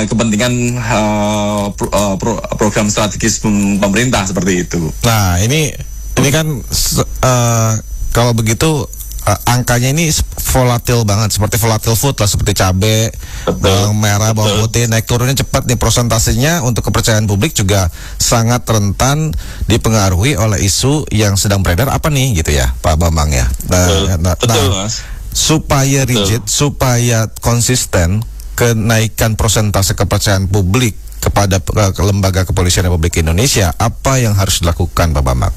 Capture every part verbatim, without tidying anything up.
kepentingan uh, pro, uh, pro, program strategis pemerintah seperti itu. Nah ini ini kan uh, kalau begitu uh, angkanya ini volatil banget, seperti volatil food lah, seperti cabai, bawang merah, bawang putih, naik turunnya cepat nih. Prosentasenya untuk kepercayaan publik juga sangat rentan dipengaruhi oleh isu yang sedang beredar apa nih gitu ya Pak Bambang ya. Nah, betul, nah, betul, nah Mas. supaya rigid, betul. supaya konsisten kenaikan persentase kepercayaan publik kepada uh, lembaga kepolisian Republik Indonesia, apa yang harus dilakukan Pak Bambang?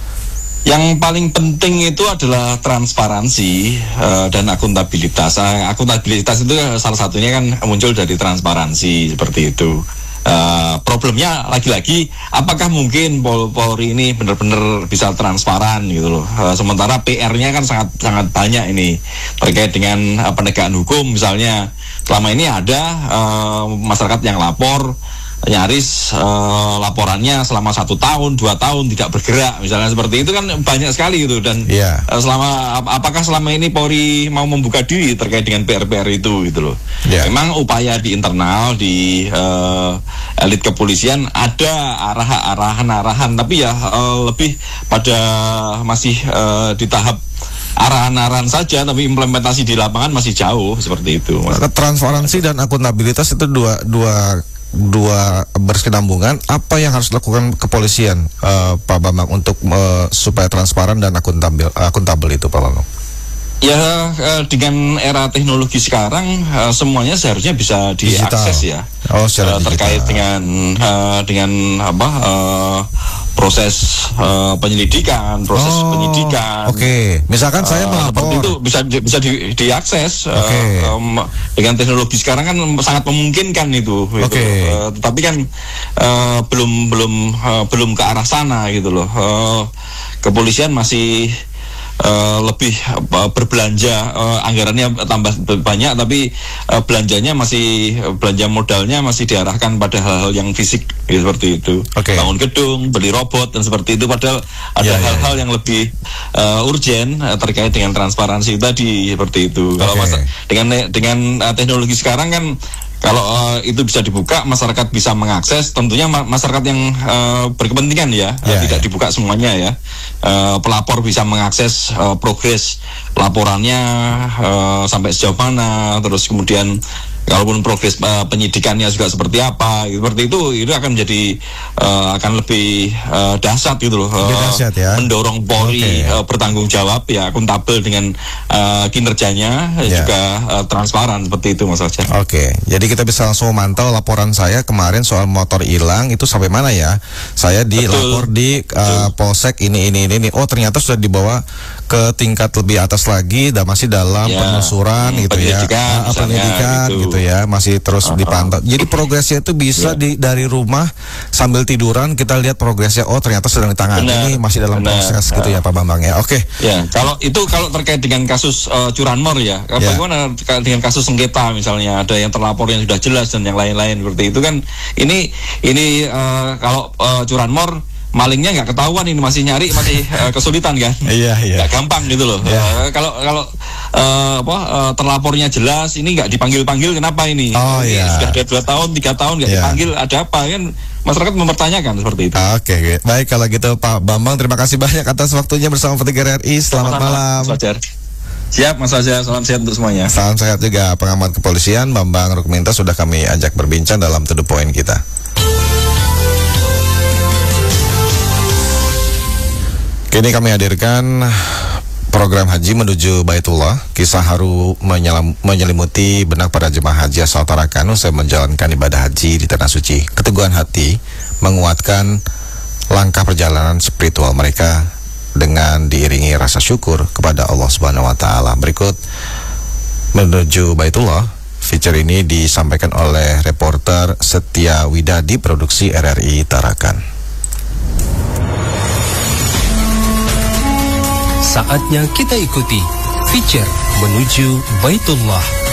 Yang paling penting itu adalah transparansi uh, dan akuntabilitas. Uh, akuntabilitas itu salah satunya kan muncul dari transparansi seperti itu. Uh, problemnya lagi-lagi, apakah mungkin Pol Polri ini benar-benar bisa transparan gitu loh. Uh, sementara P R-nya kan sangat sangat banyak ini terkait dengan uh, penegakan hukum misalnya. Selama ini ada uh, masyarakat yang lapor, nyaris uh, laporannya selama satu tahun, dua tahun tidak bergerak, misalnya seperti itu kan banyak sekali gitu. Dan yeah. uh, selama ap apakah selama ini Polri mau membuka diri terkait dengan P R P R itu gitu loh. Yeah. Memang upaya di internal di uh, elit kepolisian ada arah-arahan-arahan, tapi ya uh, lebih pada masih uh, di tahap arahan-arahan saja, tapi implementasi di lapangan masih jauh seperti itu. Transparansi dan akuntabilitas itu dua dua dua berkesinambungan. Apa yang harus dilakukan kepolisian, uh, Pak Bambang, untuk uh, supaya transparan dan akuntabel akuntabel itu, Pak Bambang? Ya, uh, dengan era teknologi sekarang uh, semuanya seharusnya bisa diakses digital. ya. Oh, secara uh, terkait dengan uh, dengan apa uh, proses uh, penyelidikan, proses oh, penyidikan. Oke, okay. Misalkan uh, saya melapor, itu bisa di, bisa di, diakses. Okay. Uh, um, dengan teknologi sekarang kan sangat memungkinkan itu. Oke. Okay. Gitu. Uh, tapi kan uh, belum belum uh, belum ke arah sana gitu loh. Uh, kepolisian masih Uh, lebih uh, berbelanja, uh, anggarannya tambah banyak, tapi uh, belanjanya masih belanja modalnya masih diarahkan pada hal-hal yang fisik ya, seperti itu. Okay. Bangun gedung, beli robot dan seperti itu. Padahal ada hal-hal yeah, yeah. yang lebih uh, urgen uh, terkait dengan transparansi tadi seperti itu. Okay. Kalau masa, dengan dengan uh, teknologi sekarang kan, kalau uh, itu bisa dibuka, masyarakat bisa mengakses. Tentunya ma masyarakat yang uh, berkepentingan ya, yeah, uh, tidak yeah. dibuka semuanya ya. Uh, pelapor bisa mengakses uh, progres laporannya uh, sampai sejauh mana, terus kemudian kalaupun progres uh, penyidikannya juga seperti apa, seperti itu, itu akan menjadi uh, akan lebih uh, dahsyat gitu loh, uh, dahsyat, ya? mendorong Polri okay. uh, bertanggung jawab ya, akuntabel dengan uh, kinerjanya, yeah. juga uh, transparan seperti itu Mas Fajar. Oke, okay. Jadi kita bisa langsung memantau laporan saya kemarin soal motor hilang itu sampai mana ya? Saya dilapor di uh, Polsek ini ini ini. Oh ternyata sudah dibawa ke tingkat lebih atas lagi dan masih dalam yeah. penelusuran hmm, gitu ya, uh, penyidikan gitu. gitu ya, masih terus uh-huh. dipantau. Jadi progresnya itu bisa yeah. di dari rumah sambil tiduran kita lihat progresnya. Oh ternyata sedang ditangani, ini masih dalam benar. proses gitu uh. ya Pak Bambang ya. Oke. Okay. Ya kalau itu kalau terkait dengan kasus uh, curanmor ya, yeah. bagaimana dengan kasus sengketa misalnya, ada yang terlapor yang sudah jelas dan yang lain-lain seperti itu kan. Ini ini uh, kalau uh, curanmor malingnya nggak ketahuan, ini masih nyari, masih uh, kesulitan kan? Iya iya. Nggak gampang gitu loh. Yeah. Uh, kalau kalau uh, apa uh, terlapornya jelas, ini nggak dipanggil-panggil, kenapa ini? Oh iya. Sudah ada dua tahun, tiga tahun nggak yeah. dipanggil, ada apa kan? Masyarakat mempertanyakan seperti itu. Oke, okay, okay. Baik kalau gitu Pak Bambang, terima kasih banyak atas waktunya bersama Petinggi R R I. Selamat Sama-sama, malam. Mas Fajar. Siap Mas Fajar, salam sehat untuk semuanya. Salam sehat juga pengamat kepolisian Bambang Rukminto sudah kami ajak berbincang dalam To The Point kita. Kini kami hadirkan program Haji Menuju Baitullah, kisah haru menyelam, menyelimuti benak para jemaah haji asal Tarakan usai menjalankan ibadah haji di Tanah Suci. Keteguhan hati menguatkan langkah perjalanan spiritual mereka dengan diiringi rasa syukur kepada Allah Subhanahu wa taala. Berikut Menuju Baitullah, feature ini disampaikan oleh reporter Setia Widadi, produksi R R I Tarakan. Saatnya kita ikuti feature Menuju Baitullah.